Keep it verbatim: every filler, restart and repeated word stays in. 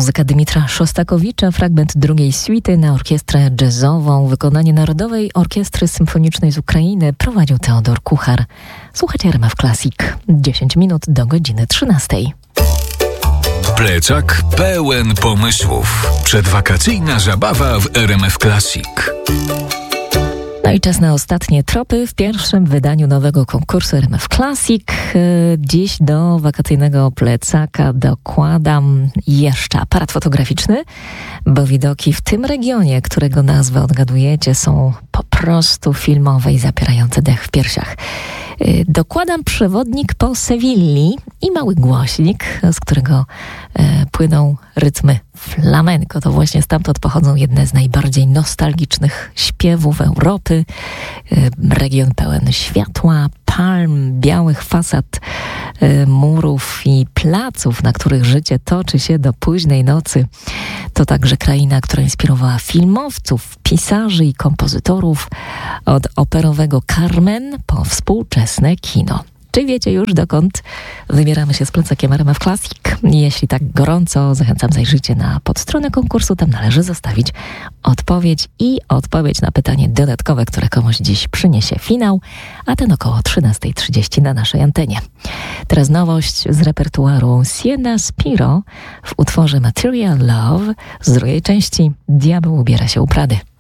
Muzyka Dymitra Szostakowicza, fragment drugiej suity na orkiestrę jazzową. Wykonanie Narodowej Orkiestry Symfonicznej z Ukrainy prowadził Teodor Kuchar. Słuchajcie R M F Classic. dziesięć minut do godziny trzynastej. Plecak pełen pomysłów. Przedwakacyjna zabawa w R M F Classic. No i czas na ostatnie tropy w pierwszym wydaniu nowego konkursu R M F Classic. Dziś do wakacyjnego plecaka dokładam jeszcze aparat fotograficzny, bo widoki w tym regionie, którego nazwę odgadujecie, są po prostu filmowe i zapierające dech w piersiach. Dokładam przewodnik po Sewilli i mały głośnik, z którego e, płyną rytmy flamenco. To właśnie stamtąd pochodzą jedne z najbardziej nostalgicznych śpiewów Europy. E, region pełen światła, palm, białych fasad, e, murów i placów, na których życie toczy się do późnej nocy. To także kraina, która inspirowała filmowców, pisarzy i kompozytorów, od operowego Carmen po współczesne kino. Czy wiecie już, dokąd wybieramy się z plecakiem R M F Classic? Jeśli tak gorąco, zachęcam, zajrzyjcie na podstronę konkursu. Tam należy zostawić odpowiedź i odpowiedź na pytanie dodatkowe, które komuś dziś przyniesie finał, a ten około trzynasta trzydzieści na naszej antenie. Teraz nowość z repertuaru Siena Spiro w utworze Material Love z drugiej części Diabeł ubiera się u Prady.